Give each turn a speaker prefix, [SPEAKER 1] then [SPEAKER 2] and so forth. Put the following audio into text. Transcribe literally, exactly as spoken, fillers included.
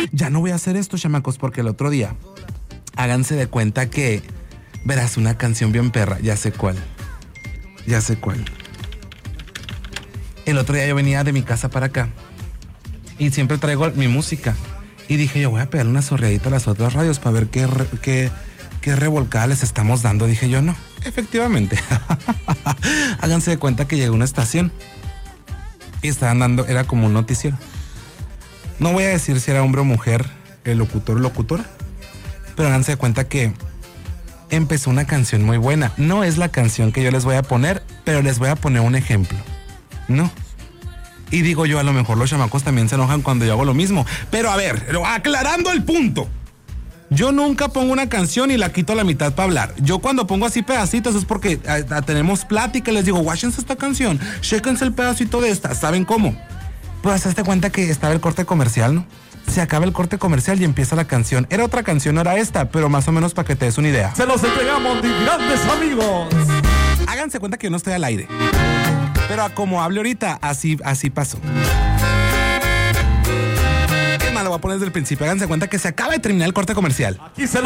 [SPEAKER 1] Ya no voy a hacer esto, chamacos, porque el otro día, háganse de cuenta que, verás, una canción bien perra, ya sé cuál, ya sé cuál. El otro día yo venía de mi casa para acá y siempre traigo mi música. Y dije, yo voy a pegarle una sorreadita a las otras radios para ver qué, qué, qué revolcada les estamos dando. Dije yo, no, efectivamente. Háganse de cuenta que llegó a una estación y estaban dando, era como un noticiero. No voy a decir si era hombre o mujer, el locutor o locutora, pero háganse de cuenta que empezó una canción muy buena. No es la canción que yo les voy a poner, pero les voy a poner un ejemplo. No. Y digo yo, a lo mejor los chamacos también se enojan cuando yo hago lo mismo. Pero a ver, aclarando el punto. Yo nunca pongo una canción y la quito a la mitad para hablar. Yo cuando pongo así pedacitos es porque a, a, tenemos plática y les digo, guáchense esta canción, chéquense el pedacito de esta. ¿Saben cómo? Pues hazte cuenta que estaba el corte comercial, ¿no? Se acaba el corte comercial y empieza la canción. Era otra canción, no era esta, pero más o menos para que te des una idea.
[SPEAKER 2] Se los entregamos, mis grandes amigos.
[SPEAKER 1] Háganse cuenta que yo no estoy al aire. Pero como hable ahorita, así, así pasó. Es más, lo voy a poner desde el principio. Háganse cuenta que se acaba de terminar el corte comercial.
[SPEAKER 2] Aquí se